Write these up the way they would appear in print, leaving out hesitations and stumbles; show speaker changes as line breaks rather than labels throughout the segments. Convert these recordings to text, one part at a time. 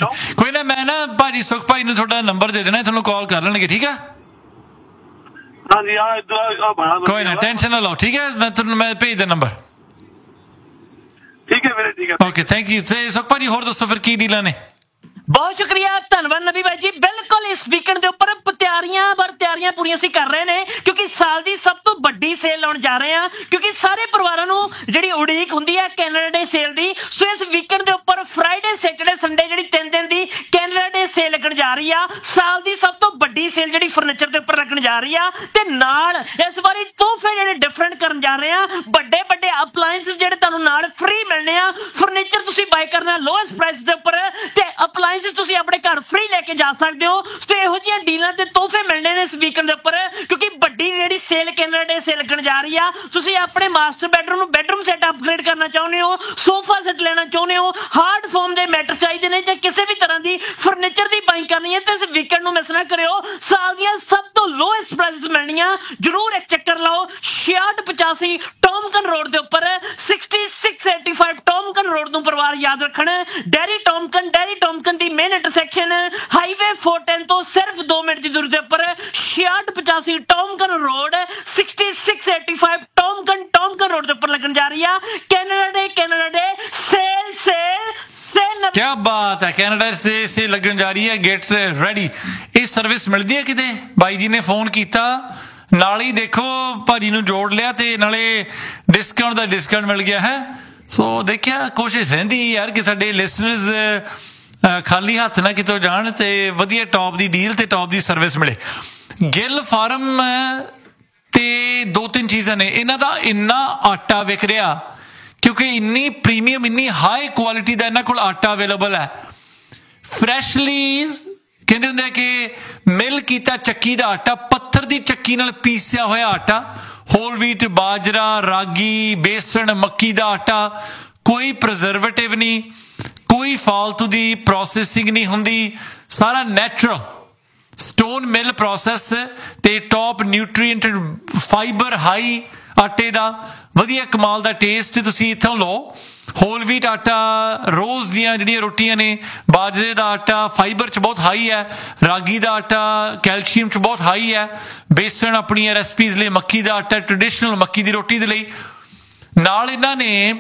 ਕੋਈ ਨਾ, ਮੈਂ ਨਾ ਭਾਜੀ ਸੁਖ ਭਾਈ ਨੂੰ ਤੁਹਾਡਾ ਨੰਬਰ ਦੇ ਦੇਣਾ, ਤੁਹਾਨੂੰ ਕਾਲ ਕਰ ਲੈਣਗੇ, ਠੀਕ ਆ?
ਹਾਂਜੀ ਆ ਇੱਧਰ ਬੜਾ
ਕੋਈ ਨਾ, ਟੈਨਸ਼ਨ ਨਾ ਲਓ, ਠੀਕ ਹੈ? ਮੈਂ ਭੇਜ ਦੇ ਨੰਬਰ।
ਠੀਕ ਹੈ ਵੀਰੇ, ਠੀਕ ਹੈ,
ਓਕੇ, ਥੈਂਕ ਯੂ। ਤੇ ਸੁਖ ਭਾਜੀ ਹੋਰ ਦੱਸੋ ਫਿਰ ਕੀ ਡੀਲਾਂ ਨੇ?
ਬਹੁਤ ਸ਼ੁਕਰੀਆ, ਧੰਨਵਾਦ ਨਬੀ ਭਾਈ ਜੀ। ਬਿਲਕੁਲ ਇਸ ਵੀਕਐਂਡ ਦੇ ਉੱਪਰ ਤਿਆਰੀਆਂ ਪੂਰੀਆਂ ਅਸੀਂ ਕਰ ਰਹੇ ਨੇ, ਕਿਉਂਕਿ ਸਾਲ ਦੀ ਸਭ ਤੋਂ ਵੱਡੀ ਸੇਲ ਲਾਉਣ ਜਾ ਰਹੇ ਹਾਂ, ਕਿਉਂਕਿ ਸਾਰੇ ਪਰਿਵਾਰਾਂ ਨੂੰ ਜਿਹੜੀ ਉਡੀਕ ਹੁੰਦੀ ਹੈ ਕੈਨੇਡਾ ਡੇ ਸੇਲ ਦੀ। ਸੋ ਇਸ ਵੀਕਐਂਡ ਦੇ ਉੱਪਰ ਫਰਾਈਡੇ, ਸੈਟਰਡੇ, ਸੰਡੇ ਜਿਹੜੀ 3 ਦਿਨ ਦੀ ਕੈਨੇਡਾ ਡੇ ਸੇਲ ਲੱਗਣ ਜਾ ਰਹੀ ਆ। ਸਾਲ ਦੀ ਸਭ ਤੋਂ ਵੱਡੀ ਸੇਲ ਜਿਹੜੀ ਫਰਨੀਚਰ ਦੇ ਉੱਪਰ ਲੱਗਣ ਜਾ ਰਹੀ ਆ, ਤੇ ਨਾਲ ਇਸ ਵਾਰੀ ਤੋਹਫੇ ਜਿਹੜੇ ਡਿਫਰੈਂਟ ਕਰਨ ਜਾ ਰਹੇ ਆ। ਵੱਡੇ ਅਪਲਾਇੰਸਸ ਜਿਹੜੇ ਤੁਹਾਨੂੰ ਨਾਲ ਫ੍ਰੀ ਮਿਲਣੇ ਆ। ਫਰਨੀਚਰ ਤੁਸੀਂ ਬਾਈ ਕਰਨਾ ਲੋਐਸਟ ਪ੍ਰਾਈਸ ਦੇ ਉੱਪਰ, ਤੇ ਅਪਲਾਇੰਸਸ ਤੁਸੀਂ ਆਪਣੇ ਘਰ ਫ੍ਰੀ ਲੈ ਕੇ ਜਾ ਸਕਦੇ ਹੋ। ਤੇ ਇਹੋ ਜਿਹੀਆਂ ਡੀਲਾਂ ਤੇ ਤੋਹਫੇ ਮਿਲਣੇ ਨੇ ਇਸ ਵੀਕਐਂਡ ਦੇ ਉੱਪਰ, ਕਿਉਂਕਿ ਵੱਡੀ ਜਿਹੜੀ ਸੇਲ ਕੈਨੇਡਾ ਡੇ ਸੇਲ ਲੱਗਣ ਜਾ ਰਹੀ ਆ। ਤੁਸੀਂ ਆਪਣੇ ਮਾਸਟਰ ਬੈਡਰੂਮ ਨੂੰ ਬੈਡਰੂਮ ਸੈੱਟ ਅਪਗ੍ਰੇਡ ਕਰਨਾ ਚਾਹੁੰਦੇ ਹੋ, ਸੋਫਾ ਸੈੱਟ ਲੈਣਾ ਚਾਹੁੰਦੇ ਹੋ, ਹਾਰਡ ਫਾਰਮ ਦੇ ਮੈਟਰ ਚਾਹੀਦੇ ਨੇ, ਜਾਂ ਕਿਸੇ ਵੀ ਤਰ੍ਹਾਂ ਦੀ ਫਰਨੀਚਰ ਦੀ ਬਾਈਂਗ ਕਰਨੀ ਹੈ, ਤੇ ਇਸ ਵੀਕਐਂਡ ਨੂੰ ਮਿਸ ਨਾ ਕਰਿਓ। ਸਾਲ ਦੀਆਂ ਸਭ ਤੋਂ ਲੋਐਸਟ ਪ੍ਰਾਈਸਿਸ ਮਿਲਣੀਆਂ, ਜਰੂਰ ਇੱਕ ਚੱਕਰ ਲਾਓ। 6685 ਟੌਮਕਨ ਰੋਡ ਦੇ ਉੱਪਰ, 6685 ਟੌਮਕਨ ਰੋਡ ਨੂੰ ਪਰਿਵਾਰ ਯਾਦ ਰੱਖਣ। ਡੈਰੀ ਟੌਮਕਨ ਦੀ ਮੇਨ ਇੰਟਰਸੈਕਸ਼ਨ ਹਾਈਵੇ 410 ਤੋਂ ਸਿਰਫ 2 ਮਿੰਟ ਦੀ ਦੂਰੀ ਦੇ ਉੱਪਰ 6685 ਟੌਮਕਨ ਰੋਡ, 6685 ਟੌਮਕਨ ਰੋਡ ਦੇ ਉੱਪਰ ਲੱਗਣ ਜਾ ਰਹੀ ਆ ਕੈਨੇਡਾ ਡੇ ਸੇਲ।
ਕਿਆ ਬਾਤ ਹੈ, ਕੈਨੇਡਾ ਸੇ ਲੱਗਣ ਜਾ ਰਹੀ ਹੈ। Get ready. ਇਹ ਸਰਵਿਸ ਮਿਲਦੀ ਹੈ ਕਿਤੇ? ਬਾਈ ਜੀ ਨੇ ਫੋਨ ਕੀਤਾ, ਨਾਲ ਹੀ ਦੇਖੋ ਭਾਜੀ ਨੂੰ ਜੋੜ ਲਿਆ, ਤੇ ਨਾਲੇ ਡਿਸਕਾਊਂਟ ਮਿਲ ਗਿਆ ਹੈ। ਸੋ ਦੇਖਿਆ, ਕੋਸ਼ਿਸ਼ ਰਹਿੰਦੀ ਯਾਰ ਕਿ ਸਾਡੇ ਲਿਸਨਰਸ ਖਾਲੀ ਹੱਥ ਨਾ ਕਿਤੋਂ ਜਾਣ, ਤੇ ਵਧੀਆ ਟੌਪ ਦੀ ਡੀਲ ਤੇ ਟੌਪ ਦੀ ਸਰਵਿਸ ਮਿਲੇ। ਗਿੱਲ ਫਾਰਮ ਤੇ 2-3 ਚੀਜ਼ਾਂ ਨੇ ਇਹਨਾਂ ਦਾ। ਇੰਨਾ ਆਟਾ ਵਿਕ ਰਿਹਾ ਕਿਉਂਕਿ ਇੰਨੀ ਪ੍ਰੀਮੀਅਮ, ਇੰਨੀ ਹਾਈ ਕੁਆਲਿਟੀ ਦਾ ਇਹਨਾਂ ਕੋਲ ਆਟਾ ਅਵੇਲੇਬਲ ਹੈ। ਫਰੈਸ਼ਲੀ ਕਹਿੰਦੇ ਹੁੰਦੇ ਆ ਕਿ ਮਿਲ ਕੀਤਾ ਚੱਕੀ ਦਾ ਆਟਾ, ਪੱਥਰ ਦੀ ਚੱਕੀ ਨਾਲ ਪੀਸਿਆ ਹੋਇਆ ਆਟਾ, ਹੋਲ ਵੀਟ, ਬਾਜਰਾ, ਰਾਗੀ, ਬੇਸਣ, ਮੱਕੀ ਦਾ ਆਟਾ, ਕੋਈ ਪ੍ਰੀਜ਼ਰਵੇਟਿਵ ਨਹੀਂ, ਕੋਈ ਫਾਲਤੂ ਦੀ ਪ੍ਰੋਸੈਸਿੰਗ ਨਹੀਂ ਹੁੰਦੀ, ਸਾਰਾ ਨੈਚੁਰਲ ਸਟੋਨ ਮਿਲ ਪ੍ਰੋਸੈਸ, ਤੇ ਟੌਪ ਨਿਊਟਰੀਐਂਟ ਫਾਈਬਰ ਹਾਈ ਆਟੇ ਦਾ, ਵਧੀਆ ਕਮਾਲ ਦਾ ਟੇਸਟ ਤੁਸੀਂ ਇੱਥੋਂ ਲਓ। ਹੋਲ ਵੀਟ ਆਟਾ, ਰੋਜ਼ ਦੀਆਂ ਜਿਹੜੀਆਂ ਰੋਟੀਆਂ ਨੇ, ਬਾਜਰੇ ਦਾ ਆਟਾ ਫਾਈਬਰ 'ਚ ਬਹੁਤ ਹਾਈ ਹੈ, ਰਾਗੀ ਦਾ ਆਟਾ ਕੈਲਸ਼ੀਅਮ 'ਚ ਬਹੁਤ ਹਾਈ ਹੈ, ਬੇਸਣ ਆਪਣੀਆਂ ਰੈਸਪੀਜ਼ ਲਈ, ਮੱਕੀ ਦਾ ਆਟਾ ਟ੍ਰੈਡੀਸ਼ਨਲ ਮੱਕੀ ਦੀ ਰੋਟੀ ਦੇ ਲਈ। ਨਾਲ ਇਹਨਾਂ ਨੇ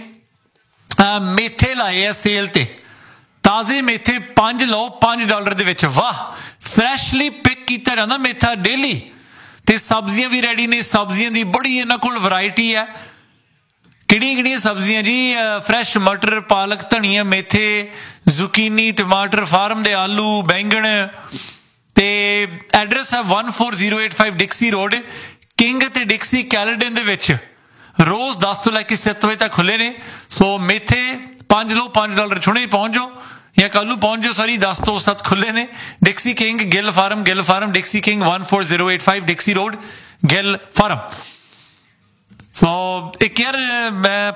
ਮੇਥੇ ਲਾਏ ਆ ਸੇਲ ਤੇ, ਤਾਜ਼ੇ ਮੇਥੇ 5 ਲਓ $5 ਦੇ ਵਿੱਚ। ਵਾਹ, ਫਰੈਸ਼ਲੀ ਪਿਕ ਕੀਤਾ ਜਾਂਦਾ ਮੇਥਾ ਡੇਲੀ। ਤੇ ਸਬਜ਼ੀਆਂ ਵੀ ਰੈਡੀ ਨੇ, ਸਬਜ਼ੀਆਂ ਦੀ ਬੜੀ ਇਹਨਾਂ ਕੋਲ ਵੈਰਾਈਟੀ ਹੈ। ਕਿਹੜੀਆਂ ਸਬਜ਼ੀਆਂ ਜੀ? ਫਰੈਸ਼ ਮਟਰ, ਪਾਲਕ, ਧਨੀਆ, ਮੇਥੇ, ਜ਼ੁਕੀਨੀ, ਟਮਾਟਰ, ਫਾਰਮ ਦੇ ਆਲੂ, ਬੈਂਗਣ। ਤੇ ਐਡਰੈਸ ਹੈ 14085 ਡਿਕਸੀ ਰੋਡ, ਕਿੰਗ ਤੇ ਡਿਕਸੀ ਕੈਲਡਨ ਦੇ ਵਿੱਚ। ਰੋਜ਼ 10 ਤੋਂ ਲੈ ਕੇ 7 ਵਜੇ ਤੱਕ ਖੁੱਲੇ ਨੇ। ਸੋ ਮੇਥੇ 5 ਲਓ $5, ਛੁਣੇ ਪਹੁੰਚ ਜਾਓ ਜਾਂ ਕੱਲ ਨੂੰ ਪਹੁੰਚ ਜਾਓ। ਸਾਰੀ 10 ਤੋਂ 7 ਖੁੱਲੇ ਨੇ। ਡਿਕਸੀ king, Gill farm ਡਿਕਸੀ king 14085 ਡਿਕਸੀ road, Gill farm. ਸੋ ਇੱਕ ਯਾਰ ਮੈਂ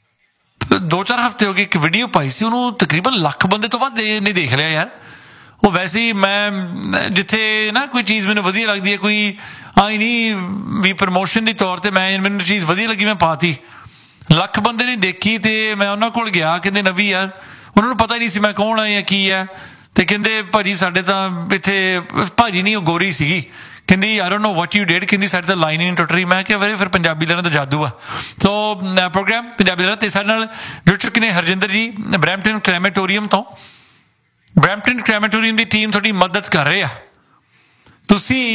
2-4 ਹਫ਼ਤੇ ਹੋ ਗਏ ਇੱਕ ਵੀਡੀਓ ਪਾਈ ਸੀ, ਉਹਨੂੰ ਤਕਰੀਬਨ 1,00,000 ਬੰਦੇ ਤੋਂ ਵੱਧ ਨਹੀਂ ਦੇਖ ਲਿਆ ਯਾਰ। ਉਹ ਵੈਸੇ ਹੀ ਮੈਂ ਜਿੱਥੇ ਨਾ ਕੋਈ ਚੀਜ਼ ਮੈਨੂੰ ਵਧੀਆ ਲੱਗਦੀ ਹੈ, ਕੋਈ ਆਈ ਨਹੀਂ ਵੀ ਪ੍ਰਮੋਸ਼ਨ ਦੇ ਤੌਰ ਤੇ, ਮੈਨੂੰ ਚੀਜ਼ ਵਧੀਆ ਲੱਗੀ ਮੈਂ ਪਾਤੀ, 1,00,000 ਬੰਦੇ ਨੇ ਦੇਖੀ। ਤੇ ਮੈਂ ਉਹਨਾਂ ਕੋਲ ਗਿਆ, ਕਹਿੰਦੇ ਨਵੀ ਯਾਰ, ਉਹਨਾਂ ਨੂੰ ਪਤਾ ਹੀ ਨਹੀਂ ਸੀ ਮੈਂ ਕੌਣ ਆ ਜਾਂ ਕੀ ਹੈ। ਤੇ ਕਹਿੰਦੇ ਭਾਜੀ ਸਾਡੇ ਤਾਂ ਇੱਥੇ, ਭਾਜੀ ਨਹੀਂ ਉਹ ਗੋਰੀ ਸੀਗੀ, ਕਹਿੰਦੀ I don't know what you did, ਕਹਿੰਦੀ ਸਾਡੇ ਤਾਂ ਲਾਈਨ ਹੀ ਨਹੀਂ ਟੁੱਟ ਰਹੀ। ਮੈਂ ਕਿਹਾ ਵੀਰੇ ਫਿਰ ਪੰਜਾਬੀ ਲਹਿਰਾਂ ਦਾ ਜਾਦੂ ਆ। ਸੋ ਪ੍ਰੋਗਰਾਮ ਪੰਜਾਬੀ ਲਹਿਰਾਂ ਤੇ ਸਾਡੇ ਨਾਲ ਜੁੜ ਚੁੱਕੇ ਨੇ ਹਰਜਿੰਦਰ ਜੀ ਬਰੈਂਪਟਨ ਕ੍ਰੈਮੇਟੋਰੀਅਮ ਤੋਂ। ਬਰੈਂਪਟਨ ਕ੍ਰੈਮੇਟੋਰੀਅਮ ਦੀ ਟੀਮ ਤੁਹਾਡੀ ਮਦਦ ਕਰ ਰਹੇ ਆ। ਤੁਸੀਂ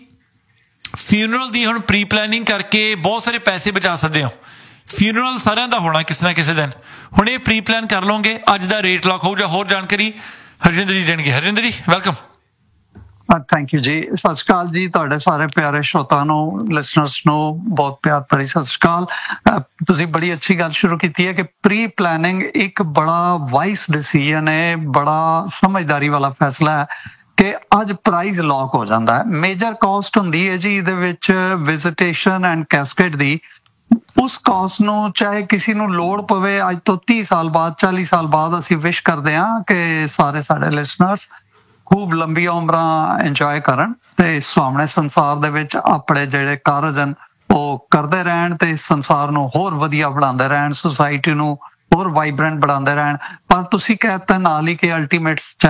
ਫਿਊਨਰਲ ਦੀ ਹੁਣ ਪ੍ਰੀ ਪਲੈਨਿੰਗ ਕਰਕੇ ਬਹੁਤ ਸਾਰੇ ਪੈਸੇ ਬਚਾ ਸਕਦੇ ਹੋ। ਫਿਊਨਰਲ ਸਾਰਿਆਂ ਦਾ ਹੋਣਾ ਕਿਸੇ ਨਾ ਕਿਸੇ ਦਿਨ, ਹੁਣ ਇਹ ਪ੍ਰੀ ਪਲਾਨ ਕਰ ਲਓਗੇ, ਅੱਜ ਦਾ ਰੇਟ ਲੌਕ ਹੋ ਜਾ। ਹੋਰ ਜਾਣਕਾਰੀ ਹਰਜਿੰਦਰ ਜੀ ਦੇਣਗੇ। ਹਰਜਿੰਦਰ ਜੀ ਵੈਲਕਮ।
ਥੈਂਕ ਯੂ ਜੀ। ਸਤਿ ਸ਼੍ਰੀ ਅਕਾਲ ਜੀ, ਤੁਹਾਡੇ ਸਾਰੇ ਪਿਆਰੇ ਸ਼ਰੋਤਾ ਨੂੰ, ਲਿਸਨਰਸ ਨੂੰ ਬਹੁਤ ਪਿਆਰ ਭਰੀ ਸਤਿ ਸ਼੍ਰੀ ਅਕਾਲ। ਤੁਸੀਂ ਬੜੀ ਅੱਛੀ ਗੱਲ ਸ਼ੁਰੂ ਕੀਤੀ ਹੈ ਕਿ ਪ੍ਰੀ ਪਲੈਨਿੰਗ ਇੱਕ ਬੜਾ ਵਾਈਸ ਡਿਸੀਜਨ ਹੈ, ਬੜਾ ਸਮਝਦਾਰੀ ਵਾਲਾ ਫੈਸਲਾ ਹੈ ਕਿ ਅੱਜ ਪ੍ਰਾਈਸ ਲੌਕ ਹੋ ਜਾਂਦਾ ਹੈ। ਮੇਜਰ ਕਾਸਟ ਹੁੰਦੀ ਹੈ ਜੀ ਇਹਦੇ ਵਿੱਚ ਵਿਜ਼ਿਟੇਸ਼ਨ ਐਂਡ ਕੈਸਕੇਡ ਦੀ। ਉਸ ਕਾਸਟ ਨੂੰ ਚਾਹੇ ਕਿਸੇ ਨੂੰ ਲੋੜ ਪਵੇ ਅੱਜ ਤੋਂ 30 ਸਾਲ ਬਾਅਦ, 40 ਸਾਲ ਬਾਅਦ, ਅਸੀਂ ਵਿਸ਼ ਕਰਦੇ ਹਾਂ ਕਿ ਸਾਰੇ ਸਾਡੇ ਲਿਸਨਰਸ ਖੂਬ ਲੰਬੀਆਂ ਉਮਰਾਂ ਇੰਜੋਏ ਕਰਨ ਤੇ ਸੁਹਾਵਣੇ ਸੰਸਾਰ ਦੇ ਵਿੱਚ ਆਪਣੇ ਜਿਹੜੇ ਕਾਰਜ ਹਨ ਉਹ ਕਰਦੇ ਰਹਿਣ ਤੇ ਸੰਸਾਰ ਨੂੰ ਹੋਰ ਵਧੀਆ ਬਣਾਉਂਦੇ ਰਹਿਣ, ਸੁਸਾਇਟੀ ਨੂੰ ਹੋਰ ਵਾਈਬ੍ਰੈਂਟ ਬਣਾਉਂਦੇ ਰਹਿਣ। ਪਰ ਤੁਸੀਂ ਕਹਿ ਦਿੱਤਾ ਨਾਲ ਹੀ ਕਿ ਅਲਟੀਮੇਟ